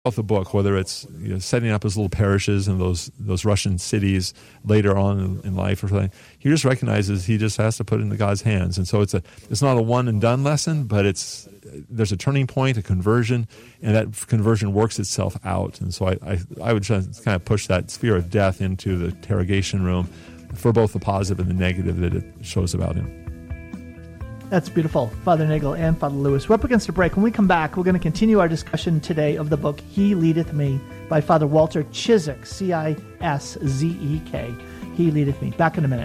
Of the book, whether it's setting up his little parishes in those Russian cities later on in life or something, he just recognizes he just has to put it into God's hands. And so it's not a one and done lesson, but there's a turning point, a conversion, and that conversion works itself out. And so I would just kind of push that sphere of death into the interrogation room for both the positive and the negative that it shows about him. That's beautiful, Father Nagel and Father Lewis. We're up against a break. When we come back, we're going to continue our discussion today of the book He Leadeth Me by Father Walter Ciszek, Ciszek. He Leadeth Me. Back in a minute.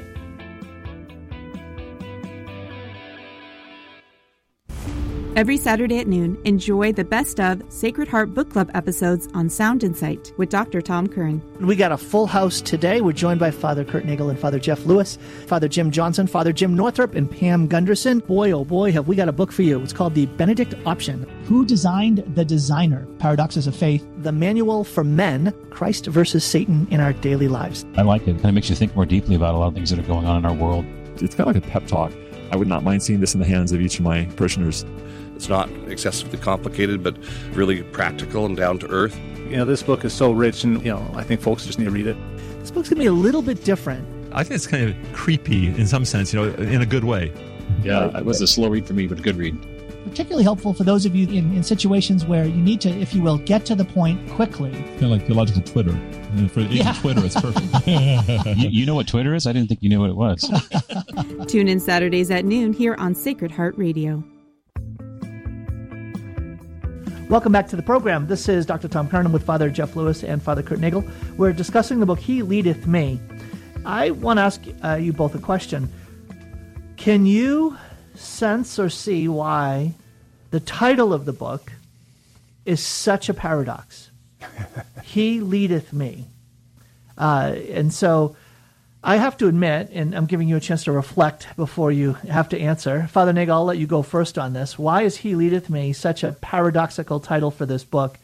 Every Saturday at noon, enjoy the best of Sacred Heart Book Club episodes on Sound and Sight with Dr. Tom Curran. We got a full house today. We're joined by Father Kurt Nagel and Father Jeff Lewis, Father Jim Johnson, Father Jim Northrup, and Pam Gunderson. Boy, oh boy, have we got a book for you. It's called The Benedict Option. Who Designed the Designer? Paradoxes of Faith. The Manual for Men, Christ versus Satan in Our Daily Lives. I like it. It kind of makes you think more deeply about a lot of things that are going on in our world. It's kind of like a pep talk. I would not mind seeing this in the hands of each of my parishioners. It's not excessively complicated, but really practical and down to earth. This book is so rich, and, I think folks just need to read it. This book's going to be a little bit different. I think it's kind of creepy in some sense, in a good way. Yeah, it was a slow read for me, but a good read. Particularly helpful for those of you in situations where you need to, if you will, get to the point quickly. Kind of like theological Twitter. And for Twitter, it's perfect. You know what Twitter is? I didn't think you knew what it was. Tune in Saturdays at noon here on Sacred Heart Radio. Welcome back to the program. This is Dr. Tom Curran with Father Jeff Lewis and Father Kurt Nagel. We're discussing the book He Leadeth Me. I want to ask you both a question. Can you sense or see why the title of the book is such a paradox? He leadeth me. And so I have to admit, and I'm giving you a chance to reflect before you have to answer. Father Nagel, I'll let you go first on this. Why is He Leadeth Me such a paradoxical title for this book?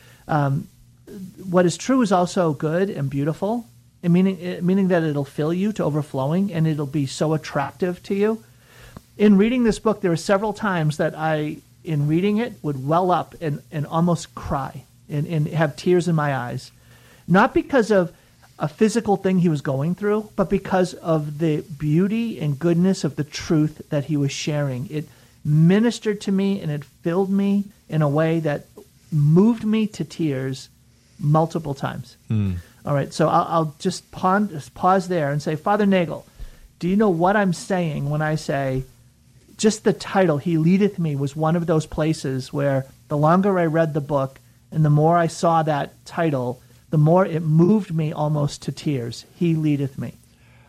What is true is also good and beautiful, and meaning that it'll fill you to overflowing, and it'll be so attractive to you. In reading this book, there were several times that I, in reading it, would well up and almost cry and have tears in my eyes. Not because of a physical thing he was going through, but because of the beauty and goodness of the truth that he was sharing. It ministered to me and it filled me in a way that moved me to tears multiple times. All right, so I'll just pause there and say, Father Nagel, do you know what I'm saying when I say just the title, He Leadeth Me, was one of those places where the longer I read the book and the more I saw that title, the more it moved me almost to tears. He leadeth me.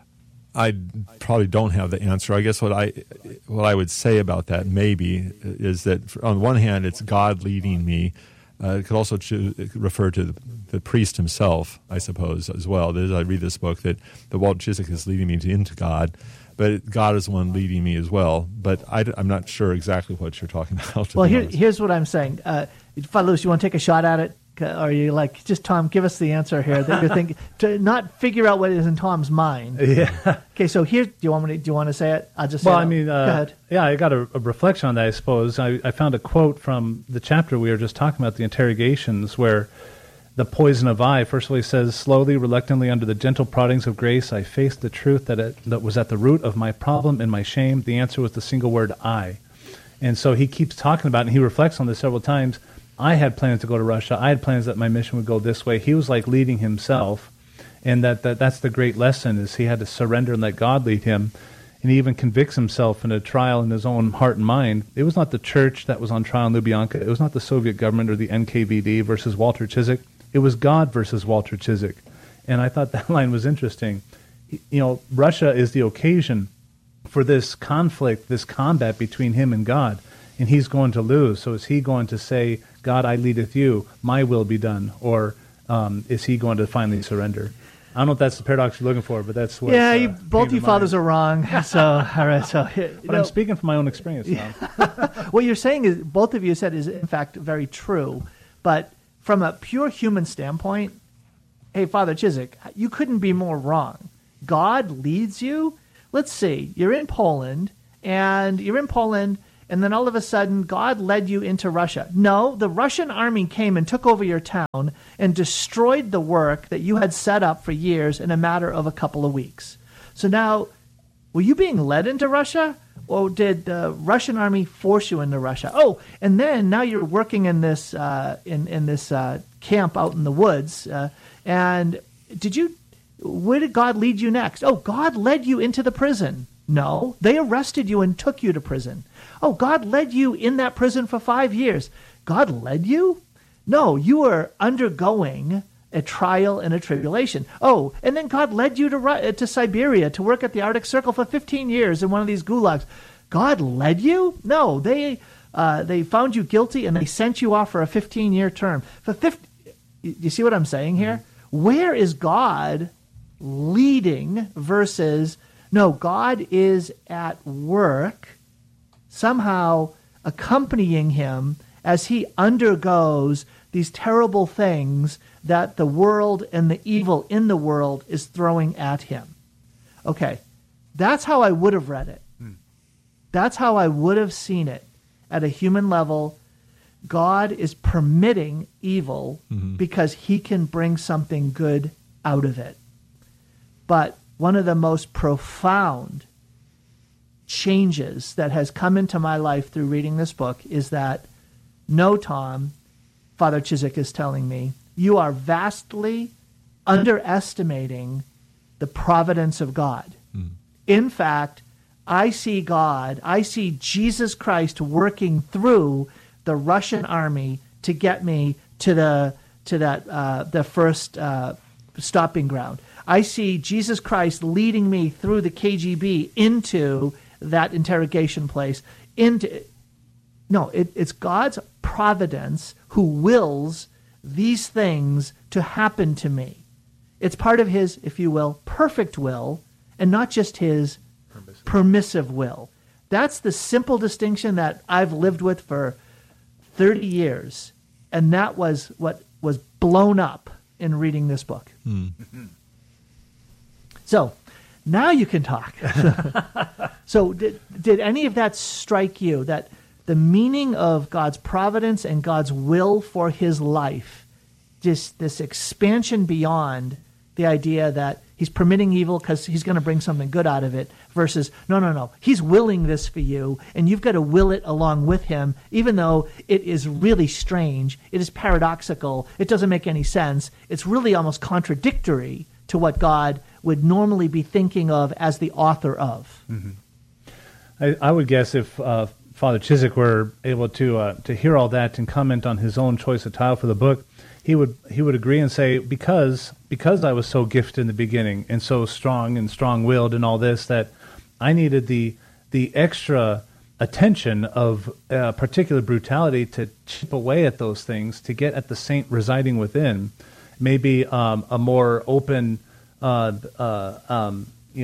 I probably don't have the answer. I guess what I would say about that maybe is that on one hand, it's God leading me. It could also refer to the priest himself, I suppose, as well. As I read this book, that Walter Ciszek is leading me into God, but God is the one leading me as well. But I'm not sure exactly what you're talking about. Well, here's what I'm saying. Father Lewis, you want to take a shot at it? Or are you like, just Tom, give us the answer here that you're thinking, to not figure out what is in Tom's mind? Yeah. Okay, so here, do you want to say it? I'll just say Well, it. go ahead. Yeah, I got a reflection on that, I suppose. I found a quote from the chapter we were just talking about, the interrogations, where the poison of I, first of all, he says, slowly, reluctantly, under the gentle proddings of grace, I faced the truth that was at the root of my problem and my shame. The answer was the single word, I. And so he keeps talking about it, and he reflects on this several times. I had plans to go to Russia. I had plans that my mission would go this way. He was like leading himself, and that's the great lesson, is he had to surrender and let God lead him. And he even convicts himself in a trial in his own heart and mind. It was not the church that was on trial in Lubyanka. It was not the Soviet government or the NKVD versus Walter Ciszek. It was God versus Walter Ciszek. And I thought that line was interesting. Russia is the occasion for this conflict, this combat between him and God. And he's going to lose. So is he going to say, God, I leadeth you, my will be done? Or is he going to finally surrender? I don't know if that's the paradox you're looking for, but that's what... Yeah, both you fathers are wrong. So, all right. So, but I'm speaking from my own experience now. What you're saying is, both of you said is, in fact, very true. But from a pure human standpoint, hey, Father Ciszek, you couldn't be more wrong. God leads you. Let's see. You're in Poland, and then all of a sudden God led you into Russia. No, the Russian army came and took over your town and destroyed the work that you had set up for years in a matter of a couple of weeks. So now, were you being led into Russia, or did the Russian army force you into Russia? Oh, and then now you're working in this camp out in the woods, and where did God lead you next? Oh, God led you into the prison. No, they arrested you and took you to prison. Oh, God led you in that prison for 5 years. God led you? No, you were undergoing a trial and a tribulation. Oh, and then God led you to Siberia to work at the Arctic Circle for 15 years in one of these gulags. God led you? No, they found you guilty and they sent you off for a 15-year term. You see what I'm saying here? Where is God leading versus... No, God is at work, somehow accompanying him as he undergoes these terrible things that the world and the evil in the world is throwing at him. Okay, that's how I would have read it. That's how I would have seen it at a human level. God is permitting evil because he can bring something good out of it. But one of the most profound changes that has come into my life through reading this book is that, no, Tom, Father Chizik is telling me, you are vastly underestimating the providence of God. In fact, I see Jesus Christ working through the Russian army to get me to the first stopping ground. I see Jesus Christ leading me through the KGB into that interrogation place. It's God's providence who wills these things to happen to me. It's part of his, if you will, perfect will, and not just his permissive will. That's the simple distinction that I've lived with for 30 years, and that was what was blown up in reading this book. So, now you can talk. So, did any of that strike you, that the meaning of God's providence and God's will for his life, just this expansion beyond the idea that he's permitting evil because he's going to bring something good out of it, versus, no, he's willing this for you, and you've got to will it along with him, even though it is really strange, it is paradoxical, it doesn't make any sense, it's really almost contradictory to what God would normally be thinking of as the author of. I would guess if Father Chizik were able to hear all that and comment on his own choice of title for the book, he would agree and say, because I was so gifted in the beginning and so strong and strong-willed and all this, that I needed the extra attention of particular brutality to chip away at those things, to get at the saint residing within. Maybe a more open, docile,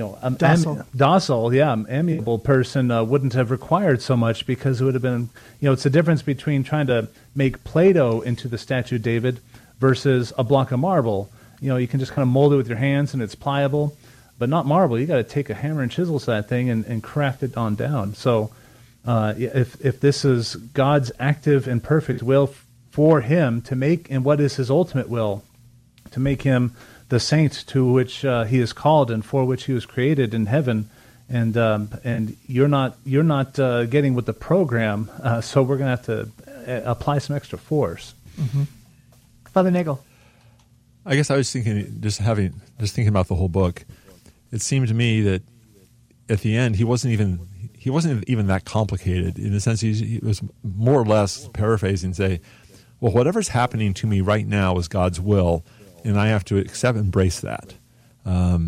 amiable person wouldn't have required so much, because it would have been, it's the difference between trying to make Play-Doh into the statue of David versus a block of marble. You can just kind of mold it with your hands and it's pliable, but not marble. You got to take a hammer and chisel to that thing and craft it on down. So if this is God's active and perfect will for him to make, and what is his ultimate will, to make him the saint to which he is called and for which he was created in heaven, and you're not getting with the program, so we're going to have to apply some extra force. Father Nagel. I guess I was thinking, just thinking about the whole book, it seemed to me that at the end he wasn't even that complicated, in the sense he was more or less paraphrasing, say, well, whatever's happening to me right now is God's will, and I have to embrace that. I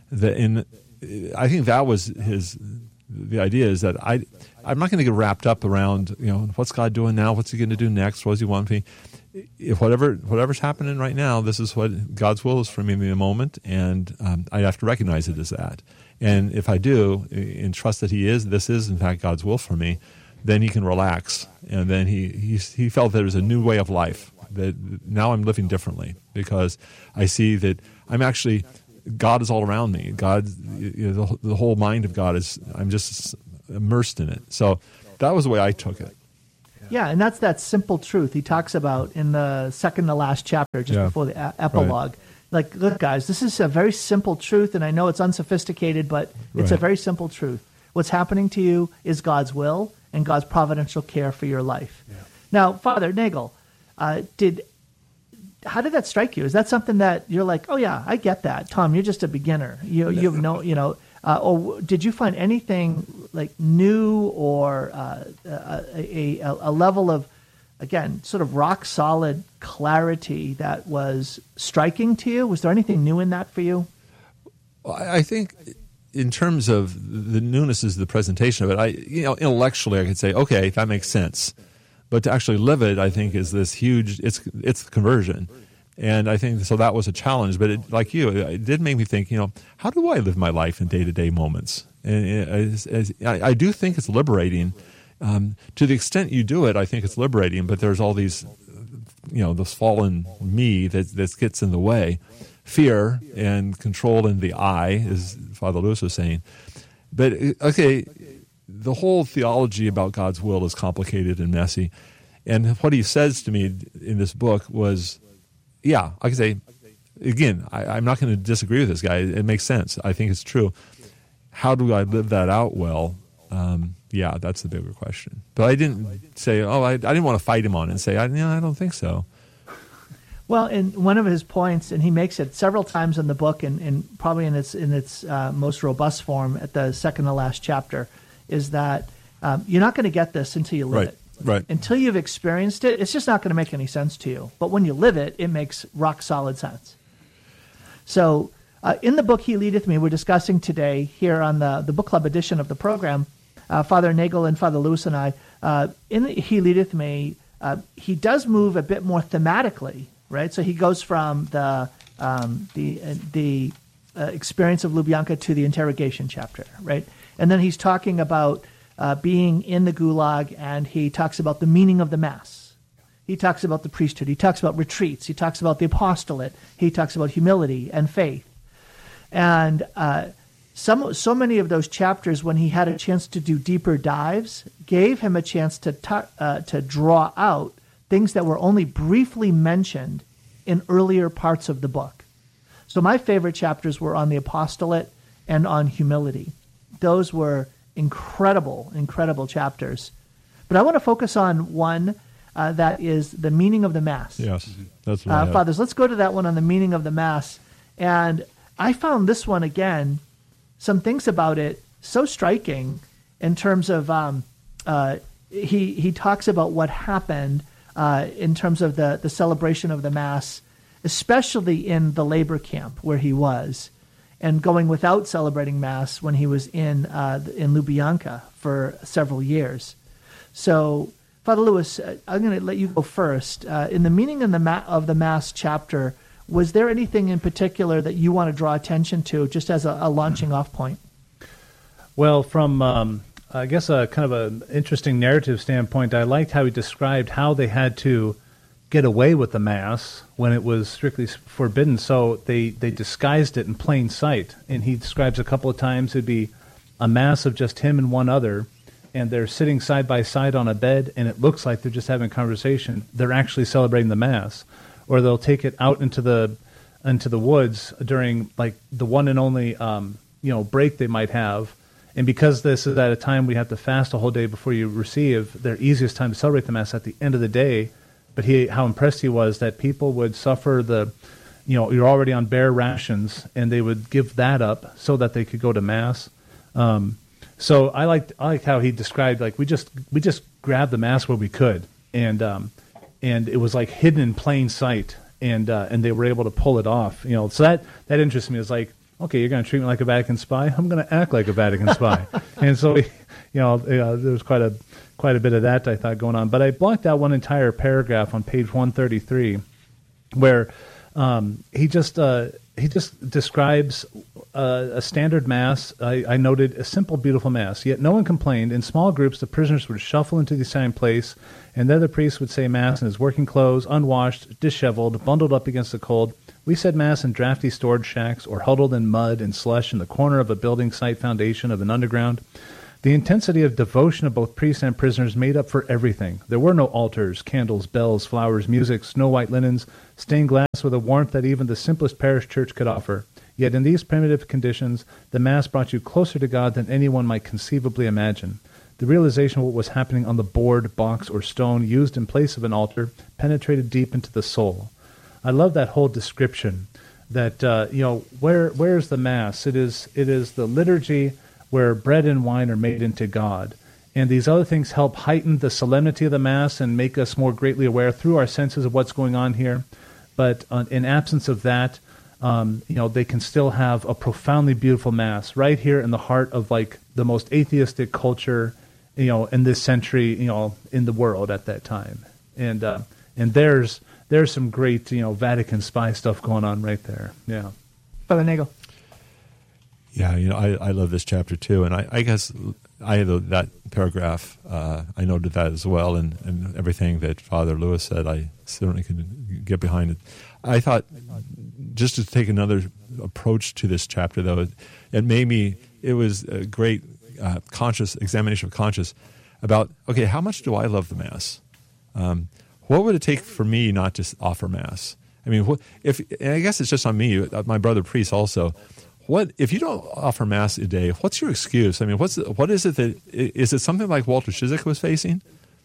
think that was the idea, is that I'm not going to get wrapped up around, what's God doing now? What's he going to do next? What does he want me? If whatever's happening right now, this is what God's will is for me in the moment, and I have to recognize it as that. And if I do, and trust that this is in fact God's will for me, then he can relax. And then he felt there was a new way of life, that now I'm living differently, because I see that God is all around me. God, the whole mind of God I'm just immersed in it. So that was the way I took it. Yeah, and that's that simple truth he talks about in the second to last chapter, just before the epilogue. Right. Like, look, guys, this is a very simple truth, and I know it's unsophisticated, but it's a very simple truth. What's happening to you is God's will and God's providential care for your life. Yeah. Now, Father Nagel, how did that strike you? Is that something that you're like, oh yeah, I get that, Tom? You're just a beginner. You have no, or did you find anything like new or a level of, again, sort of rock solid clarity that was striking to you? Was there anything new in that for you? Well, I think in terms of the newness is the presentation of it. Intellectually I could say, okay, that makes sense. But to actually live it, I think, is this huge, it's conversion. And I think, so that was a challenge. But it did make me think, how do I live my life in day-to-day moments? And I do think it's liberating. To the extent you do it, I think it's liberating. But there's all these, this fallen me that gets in the way. Fear and control in the I, as Father Lewis was saying. But, okay, the whole theology about God's will is complicated and messy. And what he says to me in this book was, I can say, again, I'm not going to disagree with this guy. It makes sense. I think it's true. How do I live that out well? That's the bigger question. But I didn't say, I didn't want to fight him on it and say, I don't think so. Well, in one of his points, and he makes it several times in the book, and probably in its most robust form at the second to last chapter, is that you're not going to get this until you live it. Right. Until you've experienced it, it's just not going to make any sense to you. But when you live it, it makes rock solid sense. So in the book, He Leadeth Me, we're discussing today here on the book club edition of the program, Father Nagel and Father Lewis and I, in He Leadeth Me, he does move a bit more thematically, right? So he goes from the experience of Lubyanka to the interrogation chapter, right? And then he's talking about being in the Gulag, and he talks about the meaning of the Mass. He talks about the priesthood. He talks about retreats. He talks about the apostolate. He talks about humility and faith. And so many of those chapters, when he had a chance to do deeper dives, gave him a chance to draw out things that were only briefly mentioned in earlier parts of the book. So my favorite chapters were on the apostolate and on humility. Those were incredible, incredible chapters. But I want to focus on one that is the meaning of the Mass. Yes, that's what Fathers, let's go to that one on the meaning of the Mass. And I found this one, again, some things about it so striking in terms of he talks about what happened in terms of the celebration of the Mass, especially in the labor camp where he was, and going without celebrating Mass when he was in Lubyanka for several years. So, Father Lewis, I'm going to let you go first. In the meaning of the Mass chapter, was there anything in particular that you want to draw attention to, just as a launching off point? Well, from I guess a kind of an interesting narrative standpoint, I liked how he described how they had to get away with the Mass when it was strictly forbidden. So they disguised it in plain sight. And he describes a couple of times it'd be a Mass of just him and one other, and they're sitting side by side on a bed, and it looks like they're just having a conversation. They're actually celebrating the Mass. Or they'll take it out into the woods during like the one and only break they might have. And because this is at a time we have to fast a whole day before you receive, their easiest time to celebrate the Mass at the end of the day. But how impressed he was that people would suffer you're already on bare rations, and they would give that up so that they could go to Mass. So I liked how he described, like, we just grabbed the Mass where we could, and it was like hidden in plain sight, and they were able to pull it off. So that interests me. It's like, okay, you're going to treat me like a Vatican spy. I'm going to act like a Vatican spy. And so, there was quite a bit of that I thought going on. But I blocked out one entire paragraph on page 133, where he just describes a standard Mass. I noted a simple, beautiful Mass. Yet no one complained. In small groups, the prisoners would shuffle into the assigned place, and there the priest would say Mass in his working clothes, unwashed, disheveled, bundled up against the cold. We said Mass in drafty storage shacks or huddled in mud and slush in the corner of a building site foundation of an underground. The intensity of devotion of both priests and prisoners made up for everything. There were no altars, candles, bells, flowers, music, snow-white linens, stained glass with a warmth that even the simplest parish church could offer. Yet in these primitive conditions, the Mass brought you closer to God than anyone might conceivably imagine. The realization of what was happening on the board, box, or stone used in place of an altar penetrated deep into the soul. I love that whole description that, where's the Mass? It is the liturgy where bread and wine are made into God. And these other things help heighten the solemnity of the Mass and make us more greatly aware through our senses of what's going on here. But in absence of that, they can still have a profoundly beautiful Mass right here in the heart of like the most atheistic culture, in this century, in the world at that time. And there's some great, Vatican spy stuff going on right there. Yeah. Father Nagel. Yeah, I love this chapter too, and I guess I had that paragraph. I noted that as well, and everything that Father Lewis said, I certainly could get behind it. I thought just to take another approach to this chapter, though, it was a great conscious examination of conscience about, okay, how much do I love the Mass? What would it take for me not to offer Mass? I mean, and I guess it's just on me, my brother priest also. What if you don't offer Mass a day? What's your excuse? I mean, what is it that is it something like Walter Ciszek was facing,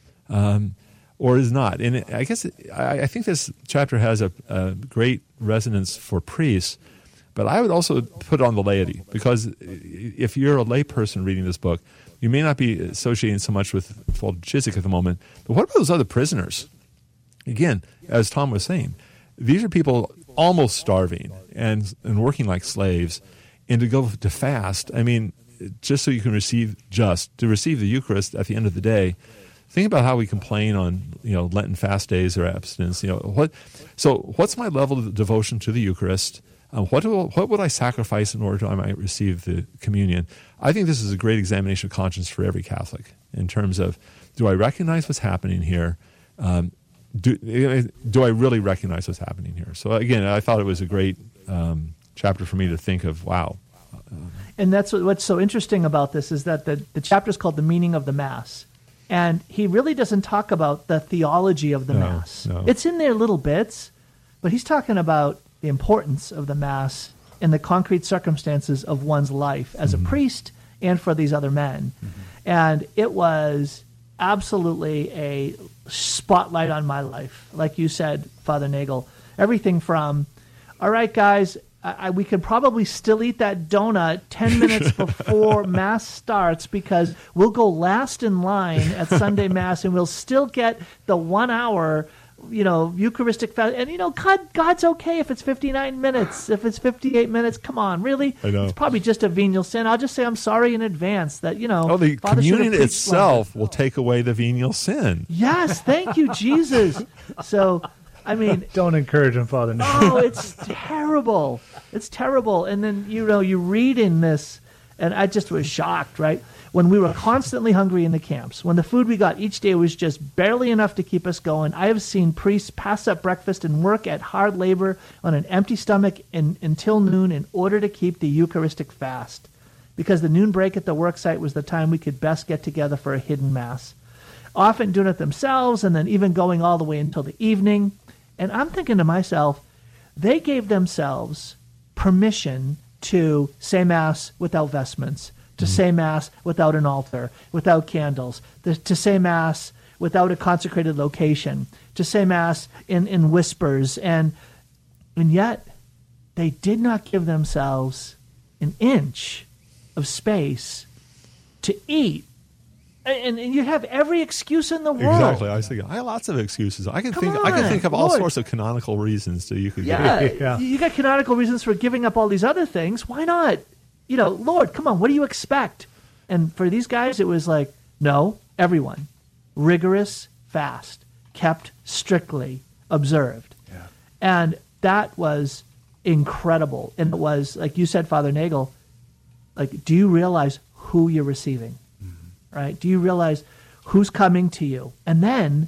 or is not? And I guess I think this chapter has a great resonance for priests, but I would also put on the laity, because if you're a lay person reading this book, you may not be associating so much with Walter Ciszek at the moment. But what about those other prisoners? Again, as Tom was saying, these are people almost starving and working like slaves, and to go to fast, I mean, just so you can receive the Eucharist at the end of the day. Think about how we complain on Lenten fast days or abstinence. What's my level of devotion to the Eucharist? What would I sacrifice in order I might receive the communion? I think this is a great examination of conscience for every Catholic in terms of, do I recognize what's happening here? Do I really recognize what's happening here? So again, I thought it was a great chapter for me to think of, wow. And that's what's so interesting about this is that the chapter is called The Meaning of the Mass. And he really doesn't talk about the theology of the Mass. No. It's in there little bits, but he's talking about the importance of the Mass in the concrete circumstances of one's life as a priest and for these other men. Mm-hmm. And it was absolutely a spotlight on my life. Like you said, Father Nagel, everything from, all right, guys, we could probably still eat that donut 10 minutes before Mass starts, because we'll go last in line at Sunday Mass and we'll still get the 1 hour, Eucharistic fast. And, God's okay if it's 59 minutes, if it's 58 minutes. Come on, really? I know. It's probably just a venial sin. I'll just say I'm sorry in advance that, the Father communion itself will take away the venial sin. Yes, thank you, Jesus. So, I mean, don't encourage him, Father. No. Oh, it's terrible. It's terrible. And then, you read in this, and I just was shocked, right? When we were constantly hungry in the camps, when the food we got each day was just barely enough to keep us going, I have seen priests pass up breakfast and work at hard labor on an empty stomach until noon in order to keep the Eucharistic fast, because the noon break at the work site was the time we could best get together for a hidden Mass, often doing it themselves and then even going all the way until the evening. And I'm thinking to myself, they gave themselves permission to say Mass without vestments, to say Mass without an altar, without candles, to say Mass without a consecrated location, to say Mass in whispers. And yet, they did not give themselves an inch of space to eat. And you have every excuse in the world. Exactly. I was thinking, I have lots of excuses. I can think of all sorts of canonical reasons that you could give. Yeah, you got canonical reasons for giving up all these other things. Why not? Lord, come on, what do you expect? And for these guys, it was like, no, everyone. Rigorous fast, kept strictly observed. Yeah. And that was incredible. And it was, like you said, Father Nagel, like, do you realize who you're receiving? Right? Do you realize who's coming to you? And then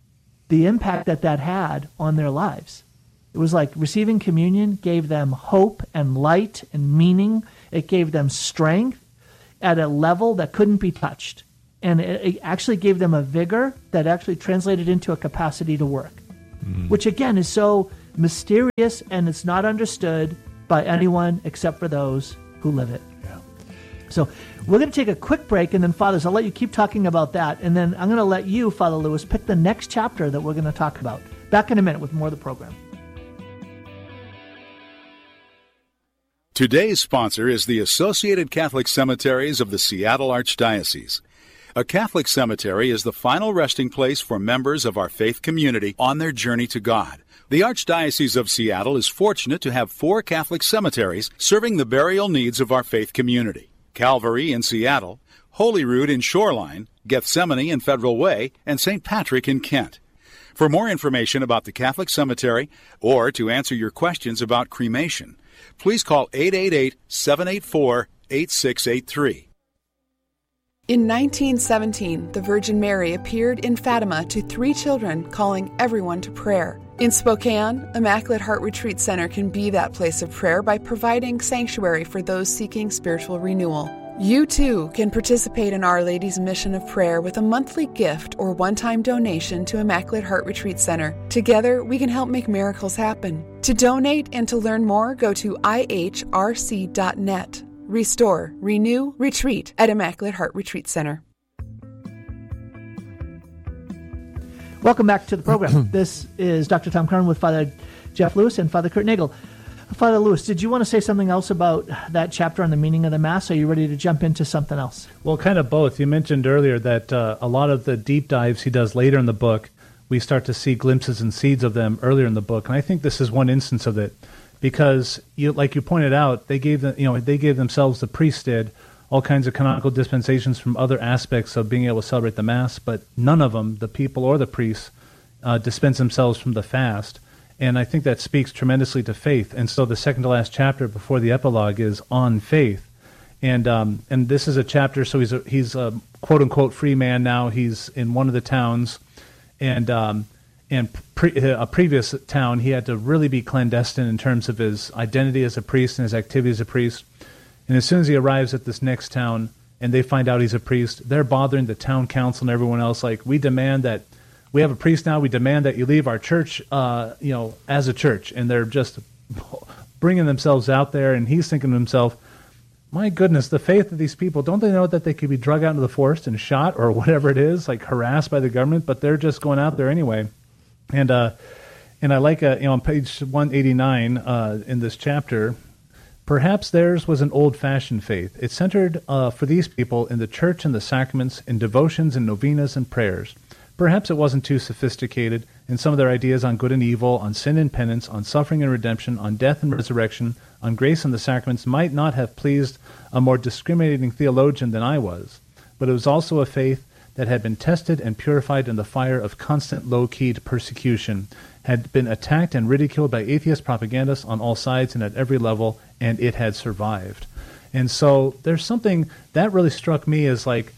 the impact that had on their lives. It was like receiving communion gave them hope and light and meaning. It gave them strength. at a level that couldn't be touched. And it actually gave them a vigor that actually translated into a capacity to work, which again is so mysterious, and it's not understood by anyone except for those who live it. Yeah. So we're going to take a quick break, and then, Fathers, I'll let you keep talking about that, and then I'm going to let you, Father Lewis, pick the next chapter that we're going to talk about. Back in a minute with more of the program. Today's sponsor is the Associated Catholic Cemeteries of the Seattle Archdiocese. A Catholic cemetery is the final resting place for members of our faith community on their journey to God. The Archdiocese of Seattle is fortunate to have 4 Catholic cemeteries serving the burial needs of our faith community: Calvary in Seattle, Holyrood in Shoreline, Gethsemane in Federal Way, and St. Patrick in Kent. For more information about the Catholic cemetery or to answer your questions about cremation, please call 888-784-8683. In 1917, the Virgin Mary appeared in Fatima to 3 children, calling everyone to prayer. In Spokane, Immaculate Heart Retreat Center can be that place of prayer by providing sanctuary for those seeking spiritual renewal. You too can participate in Our Lady's mission of prayer with a monthly gift or one-time donation to Immaculate Heart Retreat Center. Together, we can help make miracles happen. To donate and to learn more, go to ihrc.net. Restore, renew, retreat at Immaculate Heart Retreat Center. Welcome back to the program. This is Dr. Tom Curran with Father Jeff Lewis and Father Kurt Nagel. Father Lewis, did you want to say something else about that chapter on the meaning of the Mass? Are you ready to jump into something else? Well, kind of both. You mentioned earlier that a lot of the deep dives he does later in the book, we start to see glimpses and seeds of them earlier in the book. And I think this is one instance of it. Because, like you pointed out, they gave themselves, the priests did, all kinds of canonical dispensations from other aspects of being able to celebrate the Mass, but none of them, the people or the priests, dispense themselves from the fast. And I think that speaks tremendously to faith. And so the second to last chapter before the epilogue is on faith. And this is a chapter, so he's a quote-unquote free man now. He's in one of the towns, and a previous town, he had to really be clandestine in terms of his identity as a priest and his activity as a priest. And as soon as he arrives at this next town and they find out he's a priest, they're bothering the town council and everyone else, like, we demand that, we have a priest now, we demand that you leave our church, as a church. And they're just bringing themselves out there, and he's thinking to himself, my goodness, the faith of these people, don't they know that they could be drug out into the forest and shot or whatever it is, like harassed by the government, but they're just going out there anyway. And I like, on page 189 in this chapter, perhaps theirs was an old-fashioned faith. It centered for these people in the church and the sacraments, in devotions and novenas and prayers. Perhaps it wasn't too sophisticated in some of their ideas on good and evil, on sin and penance, on suffering and redemption, on death and resurrection, on grace and the sacraments might not have pleased a more discriminating theologian than I was. But it was also a faith that had been tested and purified in the fire of constant low-keyed persecution, had been attacked and ridiculed by atheist propagandists on all sides and at every level, and it had survived. And so there's something that really struck me as like,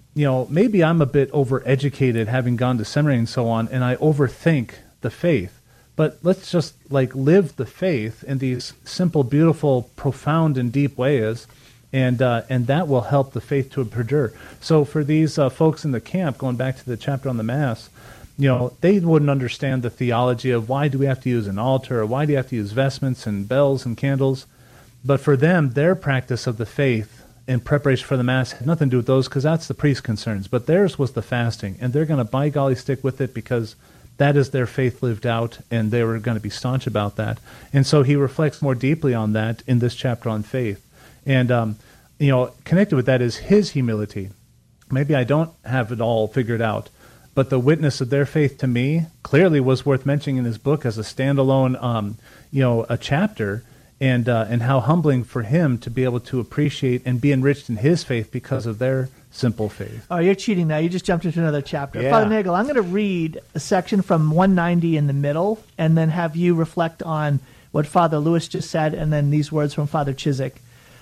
maybe I'm a bit overeducated having gone to seminary and so on, and I overthink the faith. But let's just live the faith in these simple, beautiful, profound, and deep ways, and that will help the faith to perdure. So for these folks in the camp, going back to the chapter on the Mass, they wouldn't understand the theology of why do we have to use an altar, or why do you have to use vestments and bells and candles. But for them, their practice of the faith in preparation for the Mass had nothing to do with those, because that's the priest's concerns. But theirs was the fasting, and they're going to by golly stick with it because that is their faith lived out, and they were going to be staunch about that. And so he reflects more deeply on that in this chapter on faith. And, connected with that is his humility. Maybe I don't have it all figured out, but the witness of their faith to me clearly was worth mentioning in his book as a standalone, a chapter, and how humbling for him to be able to appreciate and be enriched in his faith because of their simple faith. Oh, you're cheating now. You just jumped into another chapter. Yeah. Father Nagel, I'm going to read a section from 190 in the middle, and then have you reflect on what Father Lewis just said, and then these words from Father Chiswick.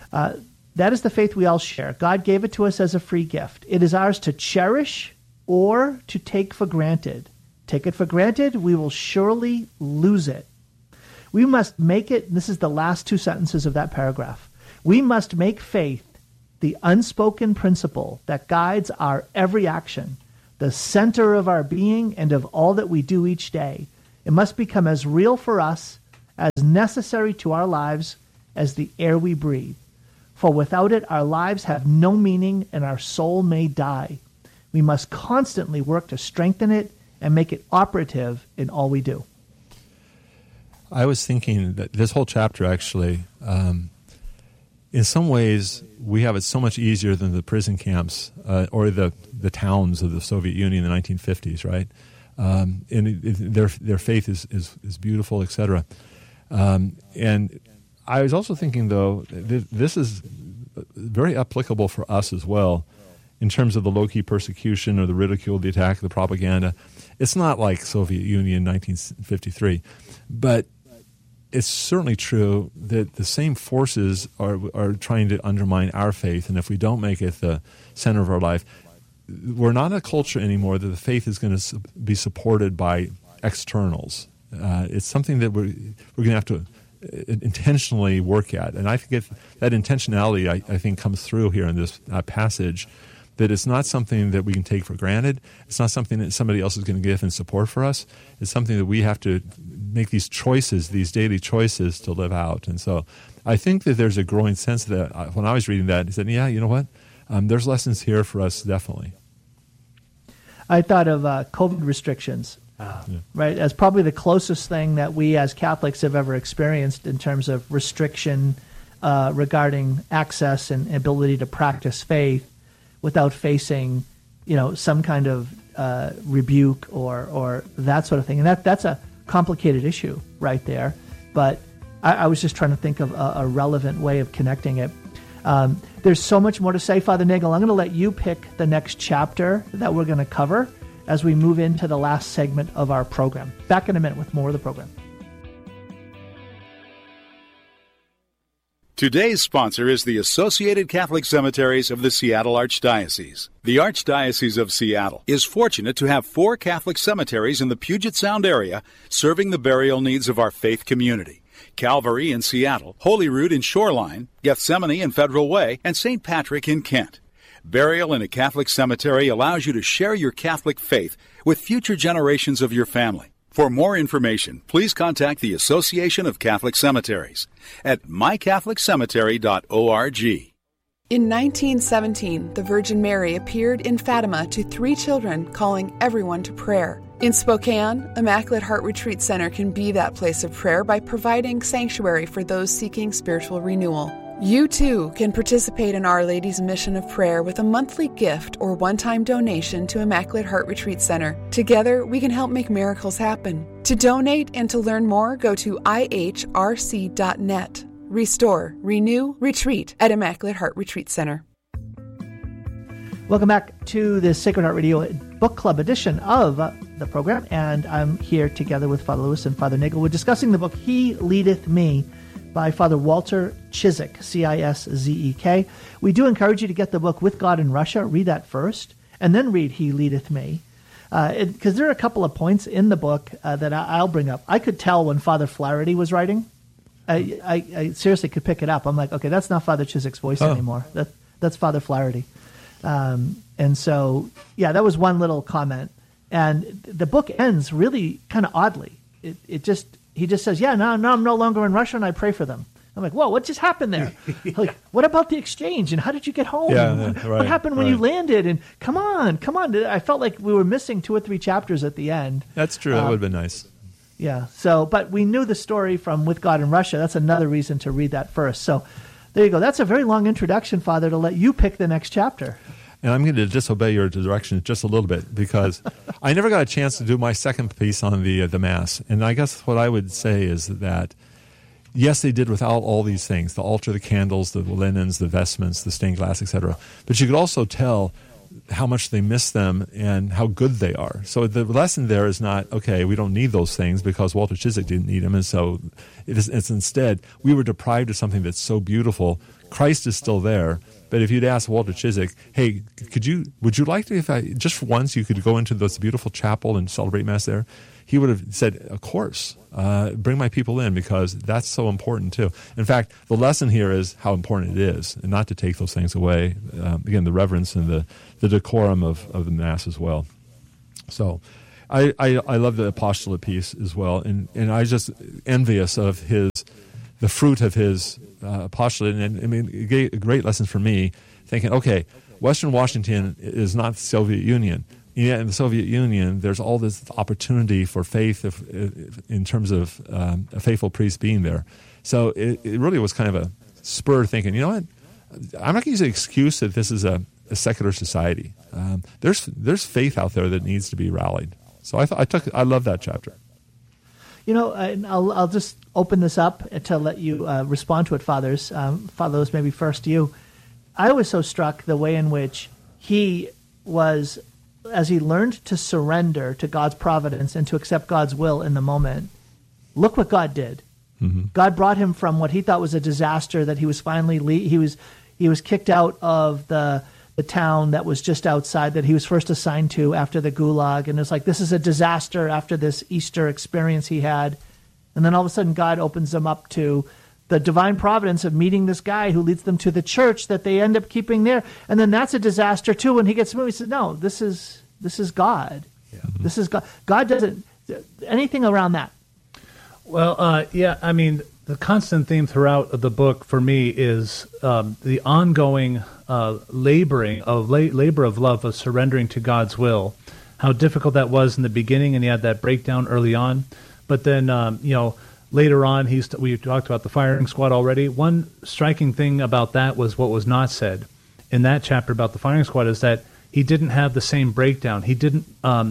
That is the faith we all share. God gave it to us as a free gift. It is ours to cherish or to take for granted. Take it for granted, we will surely lose it. We must make it, this is the last 2 sentences of that paragraph, we must make faith the unspoken principle that guides our every action, the center of our being and of all that we do each day. It must become as real for us, as necessary to our lives as the air we breathe. For without it, our lives have no meaning and our soul may die. We must constantly work to strengthen it and make it operative in all we do. I was thinking that this whole chapter actually, in some ways, we have it so much easier than the prison camps or the towns of the Soviet Union in the 1950s, right? And their faith is beautiful, etc. And I was also thinking, though, this is very applicable for us as well in terms of the low-key persecution or the ridicule, the attack, the propaganda. It's not like Soviet Union 1953, but it's certainly true that the same forces are trying to undermine our faith, and if we don't make it the center of our life, we're not a culture anymore that the faith is going to be supported by externals. It's something that we're going to have to intentionally work at, and I think that intentionality I think comes through here in this passage. That it's not something that we can take for granted. It's not something that somebody else is going to give in support for us. It's something that we have to make these choices, these daily choices to live out. And so I think that there's a growing sense that when I was reading that, I said, yeah, you know what? There's lessons here for us, definitely. I thought of COVID restrictions, right, as probably the closest thing that we as Catholics have ever experienced in terms of restriction regarding access and ability to practice faith without facing, some kind of rebuke or that sort of thing. And that's a complicated issue right there. But I was just trying to think of a relevant way of connecting it. There's so much more to say, Father Nagel. I'm going to let you pick the next chapter that we're going to cover as we move into the last segment of our program. Back in a minute with more of the program. Today's sponsor is the Associated Catholic Cemeteries of the Seattle Archdiocese. The Archdiocese of Seattle is fortunate to have 4 Catholic cemeteries in the Puget Sound area serving the burial needs of our faith community. Calvary in Seattle, Holyrood in Shoreline, Gethsemane in Federal Way, and St. Patrick in Kent. Burial in a Catholic cemetery allows you to share your Catholic faith with future generations of your family. For more information, please contact the Association of Catholic Cemeteries at mycatholiccemetery.org. In 1917, the Virgin Mary appeared in Fatima to 3 children, calling everyone to prayer. In Spokane, Immaculate Heart Retreat Center can be that place of prayer by providing sanctuary for those seeking spiritual renewal. You too can participate in Our Lady's mission of prayer with a monthly gift or one-time donation to Immaculate Heart Retreat Center. Together, we can help make miracles happen. To donate and to learn more, go to ihrc.net. Restore, renew, retreat at Immaculate Heart Retreat Center. Welcome back to the Sacred Heart Radio Book Club edition of the program, and I'm here together with Father Lewis and Father Nagel. We're discussing the book He Leadeth Me by Father Walter Ciszek, Ciszek. We do encourage you to get the book With God in Russia. Read that first, and then read He Leadeth Me, because there are a couple of points in the book that I'll bring up. I could tell when Father Flaherty was writing. I seriously could pick it up. I'm like, okay, that's not Father Ciszek's voice anymore. That's Father Flaherty. And so, yeah, that was one little comment. And the book ends really kind of oddly. He just says, yeah, now I'm no longer in Russia and I pray for them. I'm like, whoa, what just happened there? Like, what about the exchange? And how did you get home? What happened when you landed? And come on. I felt like we were missing 2 or 3 chapters at the end. That's true. That would have been nice. Yeah. So, but we knew the story from With God in Russia. That's another reason to read that first. So there you go. That's a very long introduction, Father, to let you pick the next chapter. And I'm going to disobey your direction just a little bit because I never got a chance to do my second piece on the Mass. And I guess what I would say is that, yes, they did without all these things, the altar, the candles, the linens, the vestments, the stained glass, etc. But you could also tell how much they miss them and how good they are. So the lesson there is not, okay, we don't need those things because Walter Ciszek didn't need them, and so It's instead, we were deprived of something that's so beautiful. Christ is still there. But if you'd ask Walter Chiswick, hey, would you like to, if just for once you could go into this beautiful chapel and celebrate Mass there? He would have said, of course, bring my people in, because that's so important too. In fact, the lesson here is how important it is, and not to take those things away. Again, the reverence and the decorum of the Mass as well. So I love the apostolate piece as well, and I was just envious of the fruit of his apostolate. And I mean, it gave a great lesson for me, thinking, okay, Western Washington is not the Soviet Union. Yet in the Soviet Union, there's all this opportunity for faith in terms of a faithful priest being there. So it really was kind of a spur thinking, you know what, I'm not going to use the excuse that this is a secular society. There's faith out there that needs to be rallied. So I love that chapter. You know, I'll just open this up to let you respond to it, Fathers. Fathers, maybe first you. I was so struck the way in which he was, as he learned to surrender to God's providence and to accept God's will in the moment. Look what God did. Mm-hmm. God brought him from what he thought was a disaster, that he was finally he was kicked out of the town that was just outside that he was first assigned to after the Gulag, and it's like, this is a disaster after this Easter experience he had. And then all of a sudden God opens them up to the divine providence of meeting this guy who leads them to the church that they end up keeping there. And then that's a disaster too. When he gets moved, he says, no, this is God. Yeah. This is God. God doesn't, anything around that. Well, yeah, I mean, the constant theme throughout the book for me is the ongoing labor of love, of surrendering to God's will. How difficult that was in the beginning, and he had that breakdown early on. But then, later on, we talked about the firing squad already. One striking thing about that was what was not said in that chapter about the firing squad is that he didn't have the same breakdown. He didn't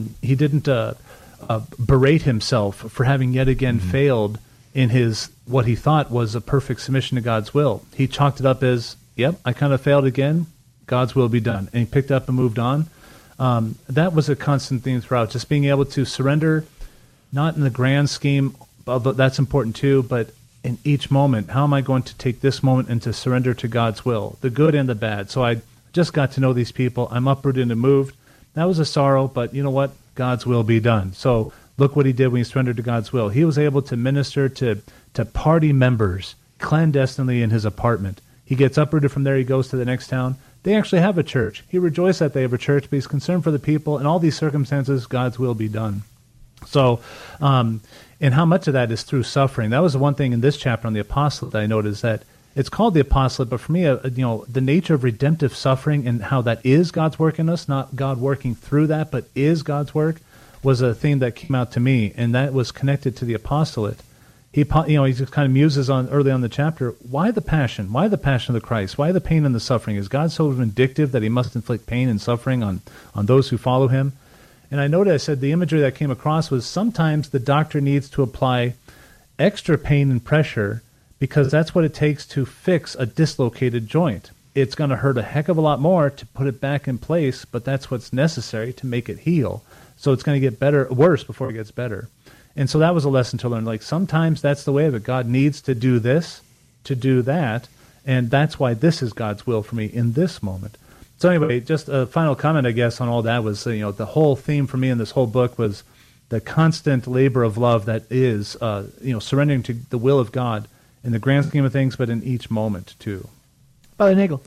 berate himself for having yet again failed in his what he thought was a perfect submission to God's will. He chalked it up as, yep, I kind of failed again. God's will be done. And he picked up and moved on. That was a constant theme throughout, just being able to surrender, not in the grand scheme, although that's important too, but in each moment, how am I going to take this moment and to surrender to God's will, the good and the bad? So I just got to know these people. I'm uprooted and moved. That was a sorrow, but you know what? God's will be done. So look what he did when he surrendered to God's will. He was able to minister to party members clandestinely in his apartment. He gets uprooted from there. He goes to the next town. They actually have a church. He rejoiced that they have a church, but he's concerned for the people. In all these circumstances, God's will be done. So, and how much of that is through suffering? That was the one thing in this chapter on the apostolate that I noticed, that it's called the apostolate, but for me, the nature of redemptive suffering and how that is God's work in us, not God working through that, but is God's work, was a theme that came out to me, and that was connected to the apostolate. He just kind of muses on early on in the chapter, why the passion? Why the passion of the Christ? Why the pain and the suffering? Is God so vindictive that he must inflict pain and suffering on those who follow him? And I noted, I said the imagery that came across was sometimes the doctor needs to apply extra pain and pressure because that's what it takes to fix a dislocated joint. It's going to hurt a heck of a lot more to put it back in place, but that's what's necessary to make it heal. So it's going to get worse before it gets better. And so that was a lesson to learn. Like, sometimes that's the way of it. God needs to do this, to do that, and that's why this is God's will for me in this moment. So anyway, just a final comment, I guess, on all that was, the whole theme for me in this whole book was the constant labor of love that is, surrendering to the will of God in the grand scheme of things, but in each moment too. Father Nagel.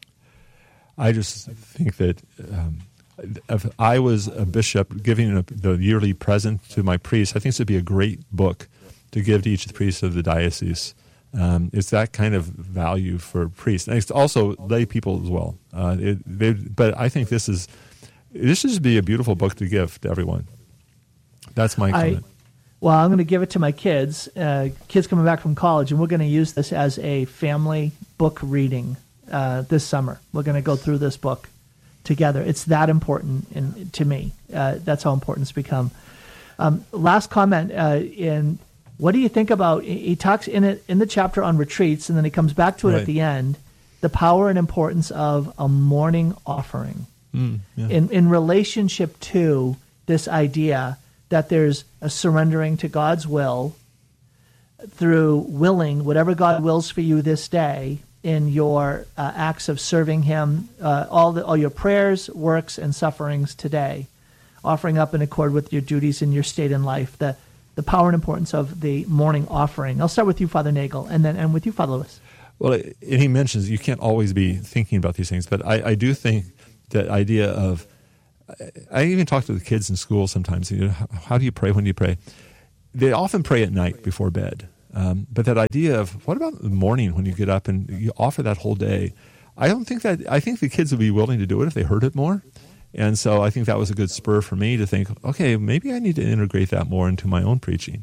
I just think that if I was a bishop giving the yearly present to my priests, I think this would be a great book to give to each of the priests of the diocese. It's that kind of value for priests. And it's also lay people as well. But I think this should be a beautiful book to give to everyone. That's my comment. Well, I'm going to give it to my kids. Kids coming back from college, and we're going to use this as a family book reading this summer. We're going to go through this book together. It's that important to me. That's how important it's become. Last comment in. What do you think about, he talks in the chapter on retreats, and then he comes back to it at the end, the power and importance of a morning offering in relationship to this idea that there's a surrendering to God's will, through willing whatever God wills for you this day in your acts of serving him, all your prayers, works, and sufferings today, offering up in accord with your duties in your state in life, the power and importance of the morning offering. I'll start with you, Father Nagel, and then end with you, Father Lewis. Well, and he mentions you can't always be thinking about these things, but I do think that idea of, I even talk to the kids in school sometimes, how do you pray, when do you pray? They often pray at night before bed. But that idea of, what about the morning when you get up and you offer that whole day? I think the kids would be willing to do it if they heard it more. And so I think that was a good spur for me to think, okay, maybe I need to integrate that more into my own preaching.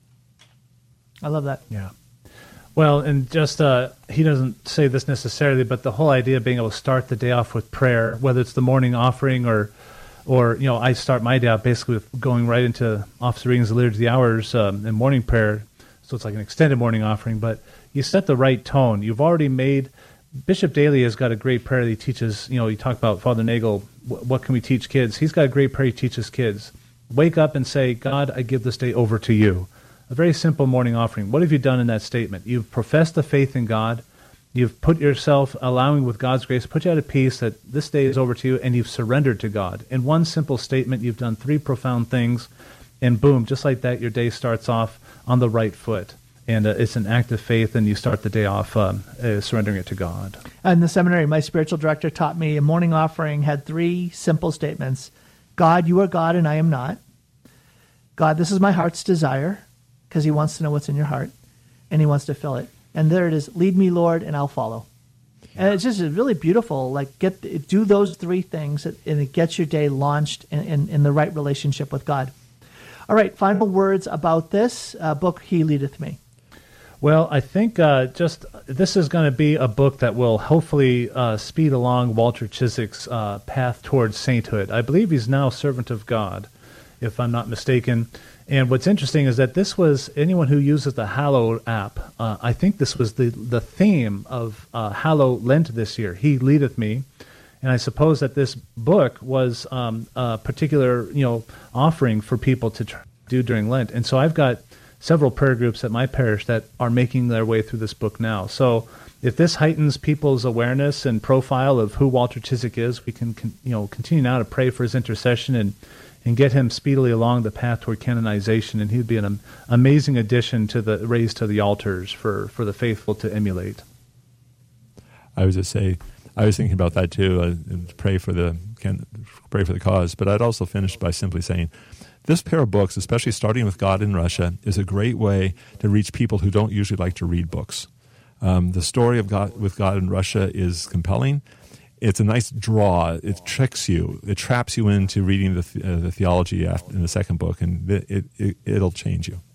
I love that. Yeah. Well, and just, he doesn't say this necessarily, but the whole idea of being able to start the day off with prayer, whether it's the morning offering or I start my day out basically with going right into office readings, the Liturgy of the Hours, and morning prayer. So it's like an extended morning offering, but you set the right tone. You've already made, Bishop Daly has got a great prayer that he teaches, you talk about Father Nagel, what can we teach kids? He's got a great prayer he teaches kids. Wake up and say, God, I give this day over to you. A very simple morning offering. What have you done in that statement? You've professed the faith in God. You've put yourself, allowing with God's grace, put you at a peace that this day is over to you, and you've surrendered to God. In one simple statement, you've done 3 profound things, and boom, just like that, your day starts off on the right foot. And it's an act of faith, and you start the day off surrendering it to God. In the seminary, my spiritual director taught me a morning offering had 3 simple statements. God, you are God and I am not. God, this is my heart's desire, because he wants to know what's in your heart, and he wants to fill it. And there it is, lead me, Lord, and I'll follow. Yeah. And it's just really beautiful. Like, do those 3 things, and it gets your day launched in the right relationship with God. All right, final words about this book, He Leadeth Me. Well, I think this is going to be a book that will hopefully speed along Walter Chiswick's path towards sainthood. I believe he's now servant of God, if I'm not mistaken. And what's interesting is that this was, anyone who uses the Hallow app, I think this was the theme of Hallow Lent this year, He Leadeth Me. And I suppose that this book was a particular offering for people to do during Lent. And so I've got several prayer groups at my parish that are making their way through this book now. So if this heightens people's awareness and profile of who Walter Chiswick is, we can continue now to pray for his intercession and get him speedily along the path toward canonization, and he'd be an amazing addition to the raised to the altars for the faithful to emulate. I was thinking about that too. Pray for the cause, but I'd also finish by simply saying, this pair of books, especially starting with God in Russia, is a great way to reach people who don't usually like to read books. The story of God with God in Russia is compelling. It's a nice draw. It tricks you. It traps you into reading the theology in the second book, and it'll change you.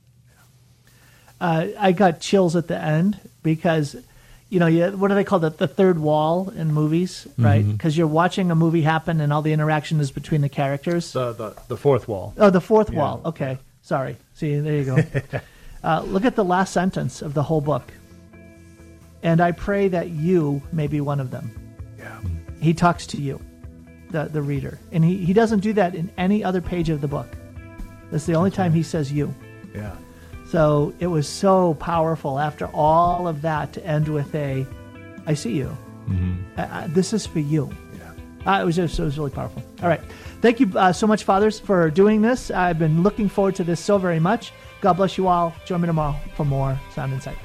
I got chills at the end because, what do they call the third wall in movies, right? Because you're watching a movie happen and all the interaction is between the characters. The fourth wall. Oh, the fourth wall. Okay. Sorry. See, there you go. Look at the last sentence of the whole book. And I pray that you may be one of them. Yeah. He talks to you, the reader. And he doesn't do that in any other page of the book. That's the only time he says you. Yeah. So it was so powerful after all of that to end with I see you. Mm-hmm. This is for you. Yeah. It was really powerful. All right. Thank you so much, Fathers, for doing this. I've been looking forward to this so very much. God bless you all. Join me tomorrow for more Sound Insight.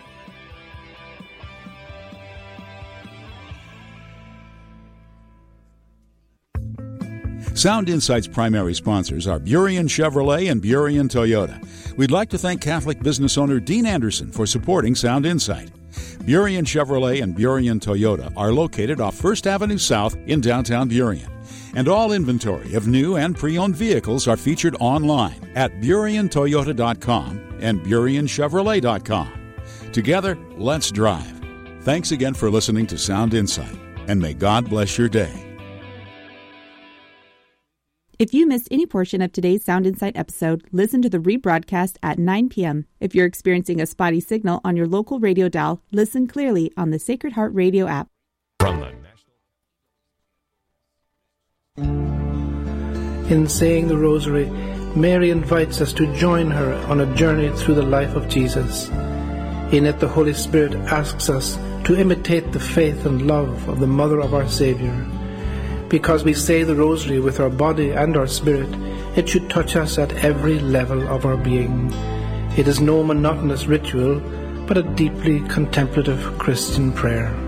Sound Insight's primary sponsors are Burien Chevrolet and Burien Toyota. We'd like to thank Catholic business owner Dean Anderson for supporting Sound Insight. Burien Chevrolet and Burien Toyota are located off First Avenue South in downtown Burien. And all inventory of new and pre-owned vehicles are featured online at BurienToyota.com and BurienChevrolet.com. Together, let's drive. Thanks again for listening to Sound Insight, and may God bless your day. If you missed any portion of today's Sound Insight episode, listen to the rebroadcast at 9 p.m. If you're experiencing a spotty signal on your local radio dial, listen clearly on the Sacred Heart Radio app. In saying the rosary, Mary invites us to join her on a journey through the life of Jesus. In it, the Holy Spirit asks us to imitate the faith and love of the Mother of our Saviour. Because we say the Rosary with our body and our spirit, it should touch us at every level of our being. It is no monotonous ritual, but a deeply contemplative Christian prayer.